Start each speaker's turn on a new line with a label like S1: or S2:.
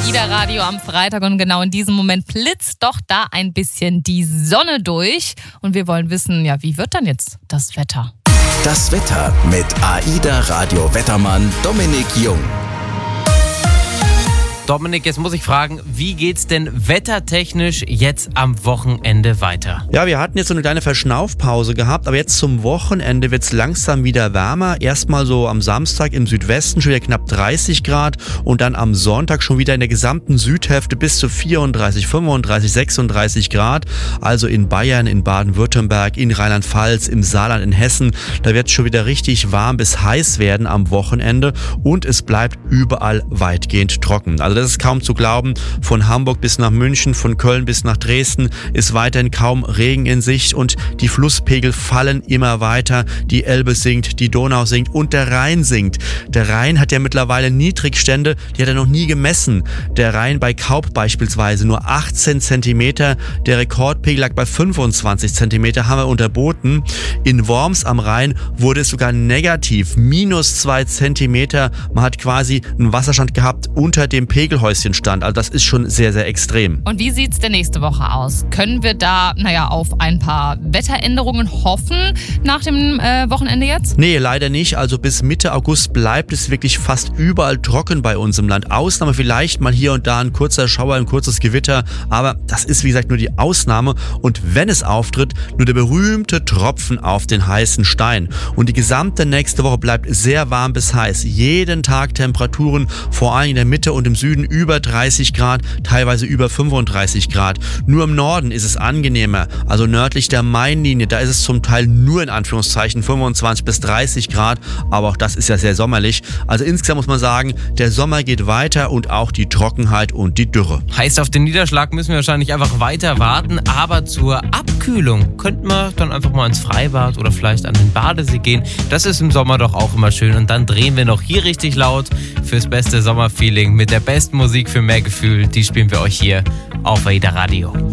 S1: AIDA Radio am Freitag und genau in diesem Moment blitzt doch da ein bisschen die Sonne durch. Und wir wollen wissen, ja, wie wird dann jetzt das Wetter?
S2: Das Wetter mit AIDA Radio Wettermann Dominik Jung.
S3: Dominik, jetzt muss ich fragen, wie geht's denn wettertechnisch jetzt am Wochenende weiter?
S4: Ja, wir hatten jetzt so eine kleine Verschnaufpause gehabt, aber jetzt zum Wochenende wird's langsam wieder wärmer. Erstmal so am Samstag im Südwesten schon wieder knapp 30 Grad und dann am Sonntag schon wieder in der gesamten Südhälfte bis zu 34, 35, 36 Grad. Also in Bayern, in Baden-Württemberg, in Rheinland-Pfalz, im Saarland, in Hessen. Da wird es schon wieder richtig warm bis heiß werden am Wochenende und es bleibt überall weitgehend trocken. Also das ist kaum zu glauben. Von Hamburg bis nach München, von Köln bis nach Dresden ist weiterhin kaum Regen in Sicht und die Flusspegel fallen immer weiter. Die Elbe sinkt, die Donau sinkt und der Rhein sinkt. Der Rhein hat ja mittlerweile Niedrigstände, die hat er noch nie gemessen. Der Rhein bei Kaup beispielsweise nur 18 Zentimeter. Der Rekordpegel lag bei 25 Zentimeter, haben wir unterboten. In Worms am Rhein wurde es sogar negativ, -2 Zentimeter. Man hat quasi einen Wasserstand gehabt unter dem Pegelhäuschenstand. Also das ist schon sehr, sehr extrem.
S1: Und wie sieht es denn nächste Woche aus? Können wir da, auf ein paar Wetteränderungen hoffen nach dem Wochenende jetzt?
S4: Nee, leider nicht. Also bis Mitte August bleibt es wirklich fast überall trocken bei uns im Land. Ausnahme vielleicht mal hier und da ein kurzer Schauer, ein kurzes Gewitter. Aber das ist wie gesagt nur die Ausnahme. Und wenn es auftritt, nur der berühmte Tropfen auf den heißen Stein. Und die gesamte nächste Woche bleibt sehr warm bis heiß. Jeden Tag Temperaturen, vor allem in der Mitte und im Süden über 30 Grad, teilweise über 35 Grad. Nur im Norden ist es angenehmer, also nördlich der Mainlinie, da ist es zum Teil nur in Anführungszeichen 25 bis 30 Grad, aber auch das ist ja sehr sommerlich. Also insgesamt muss man sagen, der Sommer geht weiter und auch die Trockenheit und die Dürre.
S3: Heißt, auf den Niederschlag müssen wir wahrscheinlich einfach weiter warten, aber zur Abkühlung könnten wir dann einfach mal ins Freibad oder vielleicht an den Badesee gehen. Das ist im Sommer doch auch immer schön und dann drehen wir noch hier richtig laut fürs beste Sommerfeeling mit der besten Musik für mehr Gefühl. Die spielen wir euch hier auf AIDA Radio.